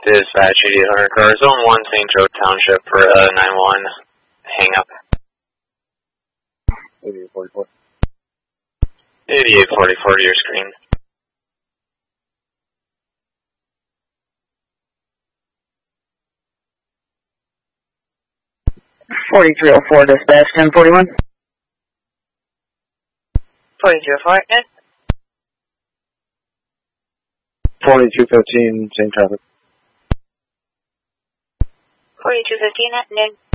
Dispatch 8800 car, Zone 1, St. Joe Township for 9-1. Hang up. 8844. 8844 to your screen. 4304 dispatch 1041. 4304, yes. 4215, same traffic. 4215 at noon.